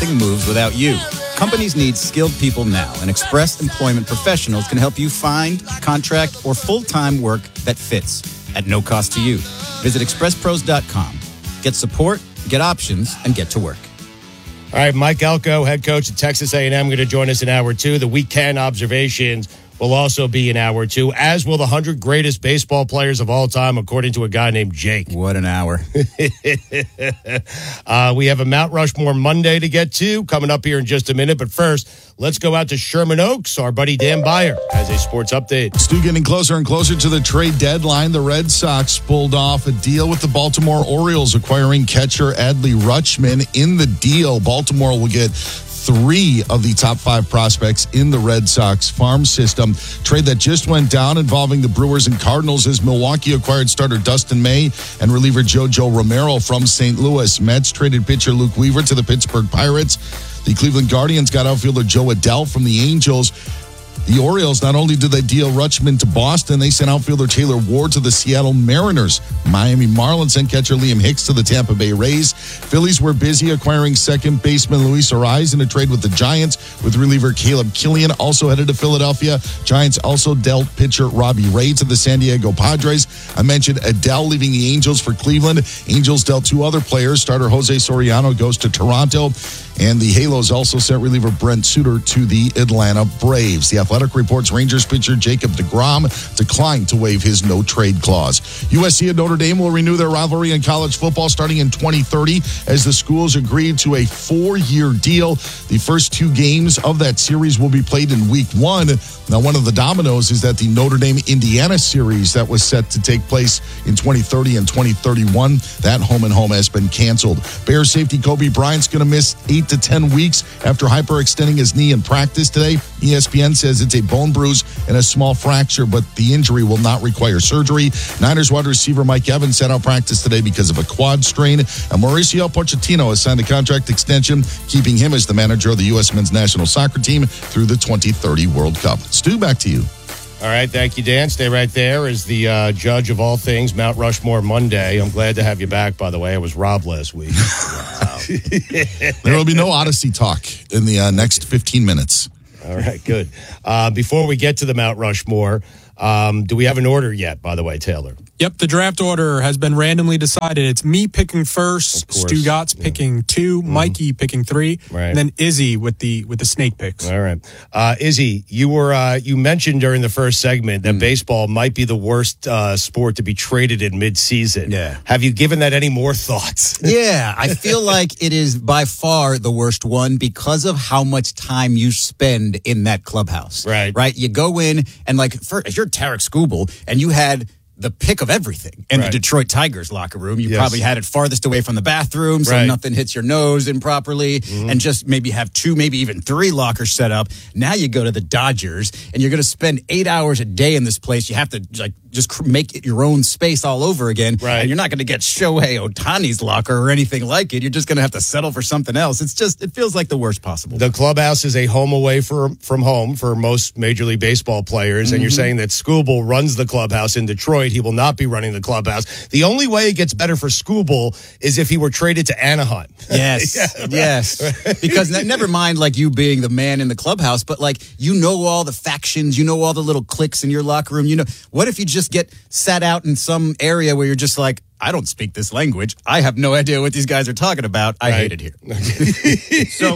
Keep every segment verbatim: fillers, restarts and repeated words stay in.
nothing moves without you. Companies need skilled people now, and Express Employment Professionals can help you find, contract, or full-time work that fits at no cost to you. Visit express pros dot com. Get support, get options, and get to work. All right, Mike Elko, head coach at Texas A and M, going to join us in hour two. The weekend observations will also be in hour two, as will the one hundred greatest baseball players of all time, according to a guy named Jake. What an hour. uh, we have a Mount Rushmore Monday to get to coming up here in just a minute. But first, let's go out to Sherman Oaks. Our buddy Dan Beyer has a sports update. Stu, getting closer and closer to the trade deadline. The Red Sox pulled off a deal with the Baltimore Orioles, acquiring catcher Adley Rutschman. In the deal, Baltimore will get three of the top five prospects in the Red Sox farm system. Trade that just went down involving the Brewers and Cardinals as Milwaukee acquired starter Dustin May and reliever JoJo Romero from Saint Louis. Mets traded pitcher Luke Weaver to the Pittsburgh Pirates. The Cleveland Guardians got outfielder Joe Adell from the Angels. The Orioles, not only did they deal Rutschman to Boston, they sent outfielder Taylor Ward to the Seattle Mariners. Miami Marlins sent catcher Liam Hicks to the Tampa Bay Rays. Phillies were busy acquiring second baseman Luis Arraez in a trade with the Giants, with reliever Caleb Killian also headed to Philadelphia. Giants also dealt pitcher Robbie Ray to the San Diego Padres. I mentioned Adell leaving the Angels for Cleveland. Angels dealt two other players. Starter Jose Soriano goes to Toronto. And the Halos also sent reliever Brent Suter to the Atlanta Braves. The Athletic reports Rangers pitcher Jacob deGrom declined to waive his no-trade clause. U S C and Notre Dame will renew their rivalry in college football starting in twenty thirty as the schools agreed to a four-year deal. The first two games of that series will be played in week one. Now, one of the dominoes is that the Notre Dame-Indiana series that was set to take place in twenty thirty and twenty thirty-one, that home-and-home has been canceled. Bears safety Kobe Bryant's going to miss eight to ten weeks after hyperextending his knee in practice today. E S P N says it's a bone bruise and a small fracture, but the injury will not require surgery. Niners wide receiver Mike Evans sat out practice today because of a quad strain. And Mauricio Pochettino has signed a contract extension, keeping him as the manager of the U S men's national soccer team through the twenty thirty World Cup. Stu, back to you. All right, thank you, Dan. Stay right there as the uh, judge of all things Mount Rushmore Monday. I'm glad to have you back, by the way. I was robbed last week. Wow. There will be no Odyssey talk in the uh, next fifteen minutes. All right, good. Uh, before we get to the Mount Rushmore, um, do we have an order yet, by the way, Taylor? Yep, the draft order has been randomly decided. It's me picking first, Stu Gotts yeah. picking two, mm-hmm. Mikey picking three, right. and then Izzy with the with the snake picks. All right, uh, Izzy, you were uh, you mentioned during the first segment that mm. baseball might be the worst uh, sport to be traded in mid-season. Yeah, have you given that any more thoughts? Yeah, I feel like it is by far the worst one because of how much time you spend in that clubhouse. Right, right. You go in and like, for, if you're Tarek Skubal and you had the pick of everything in right. the Detroit Tigers locker room. You yes. probably had it farthest away from the bathroom so right. nothing hits your nose improperly mm-hmm. and just maybe have two, maybe even three lockers set up. Now you go to the Dodgers and you're going to spend eight hours a day in this place. You have to like just make it your own space all over again. Right. And you're not going to get Shohei Ohtani's locker or anything like it. You're just going to have to settle for something else. It's just, it feels like the worst possible. The clubhouse is a home away for, from home for most Major League Baseball players. Mm-hmm. And you're saying that Skubal runs the clubhouse in Detroit. He will not be running the clubhouse. The only way it gets better for Skubal is if he were traded to Anaheim. Yes, yeah, right. yes. Because never mind like you being the man in the clubhouse, but like you know all the factions, you know all the little cliques in your locker room. You know, what if you just get sat out in some area where you're just like, I don't speak this language. I have no idea what these guys are talking about. I right. hate it here. So,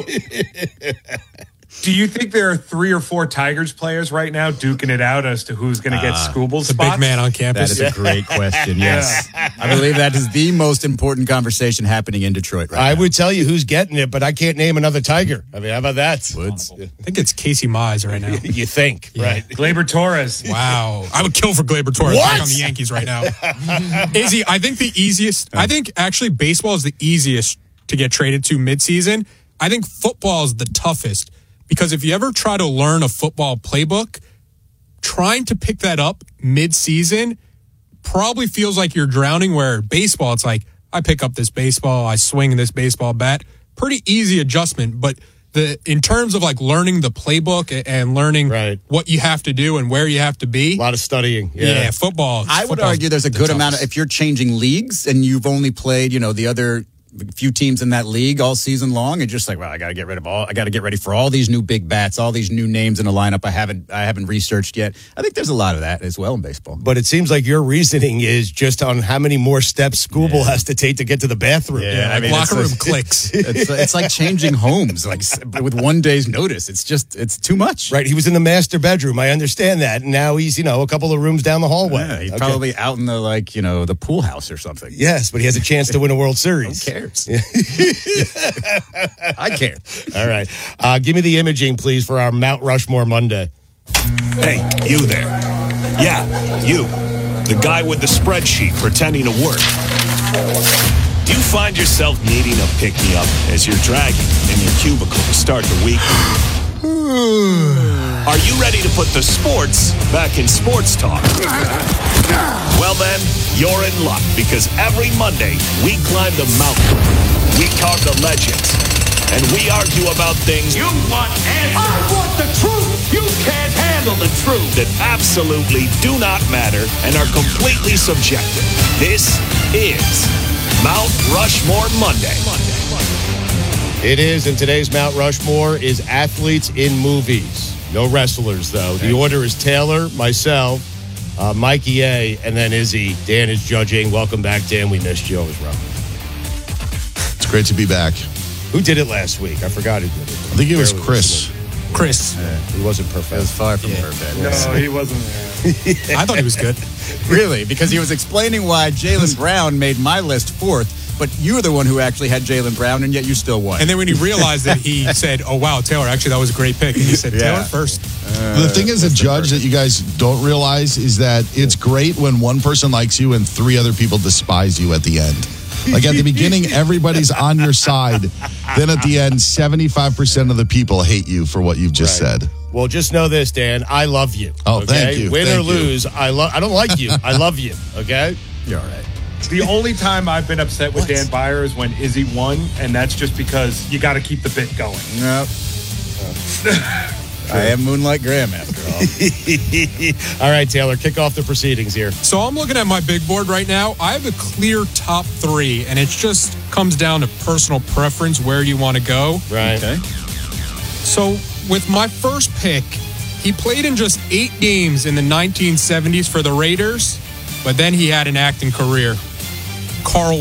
do you think there are three or four Tigers players right now duking it out as to who's going to get uh, Skubal's spot? The big man on campus. That is a great question, yes. I believe that is the most important conversation happening in Detroit right I now. would tell you who's getting it, but I can't name another Tiger. I mean, how about that? Woods. I think it's Casey Mize right now. You think, yeah. right? Gleyber Torres. Wow. I would kill for Gleyber Torres what? back on the Yankees right now. Izzy, I think the easiest, I think actually baseball is the easiest to get traded to midseason. I think football is the toughest. Because if you ever try to learn a football playbook, trying to pick that up mid-season probably feels like you're drowning, where baseball, it's like, I pick up this baseball, I swing this baseball bat. Pretty easy adjustment, but the in terms of like learning the playbook and learning right. what you have to do and where you have to be. A lot of studying. Yeah, yeah football. I would argue there's a the good toughest. amount of, if you're changing leagues and you've only played, you know, the other few teams in that league all season long, and just like, well, I got to get rid of all. I got to get ready for all these new big bats, all these new names in a lineup I haven't I haven't researched yet. I think there's a lot of that as well in baseball. But it seems like your reasoning is just on how many more steps Skubal yeah. has to take to get to the bathroom. Yeah, yeah I mean, locker room clicks. It's, it's like changing homes, like with one day's notice. It's just it's too much. Right? He was in the master bedroom. I understand that. And now he's you know a couple of rooms down the hallway. Yeah, he's okay. probably out in the like you know the pool house or something. Yes, but he has a chance to win a World Series. Who cares? I care. All right. Uh, give me the imaging, please, for our Mount Rushmore Monday. Hey, you there. Yeah, you. The guy with the spreadsheet pretending to work. Do you find yourself needing a pick-me-up as you're dragging in your cubicle to start the week? Are you ready to put the sports back in sports talk? Well then, you're in luck, because every Monday we climb the mountain, we talk the legends, and we argue about things. You want answers. I want the truth. You can't handle the truth. That absolutely do not matter and are completely subjective. This is Mount Rushmore Monday. Monday, Monday. It is, and today's Mount Rushmore is athletes in movies. No wrestlers, though. The order is Taylor, myself, uh, Mikey A, and then Izzy. Dan is judging. Welcome back, Dan. We missed you. It was rough. It's great to be back. Who did it last week? I forgot who did it. I think it was Chris. Chris. Yeah, he wasn't perfect. It was far from yeah. perfect. No, he wasn't there. I thought he was good. Really? Because he was explaining why Jaylen Brown made my list fourth, but you were the one who actually had Jaylen Brown, and yet you still won. And then when he realized that, he said, oh, wow, Taylor, actually, that was a great pick. And he said, Taylor Yeah. first. Uh, the thing as a judge that you guys don't realize is that it's great when one person likes you and three other people despise you at the end. Like at the beginning, everybody's on your side. Then at the end, seventy-five percent of the people hate you for what you've just Right. said. Well, just know this, Dan. I love you. Oh, okay? thank you. Win Thank or you. lose, I love. I don't like you. I love you. Okay. You're all right. The only time I've been upset with Dan Byer is when Izzy won, and that's just because you got to keep the bit going. Nope. I am Moonlight Graham, after all. All right, Taylor, kick off the proceedings here. So I'm looking at my big board right now. I have a clear top three, and it just comes down to personal preference where you want to go. Right. Okay. So with my first pick, he played in just eight games in the nineteen seventies for the Raiders, but then he had an acting career. Carl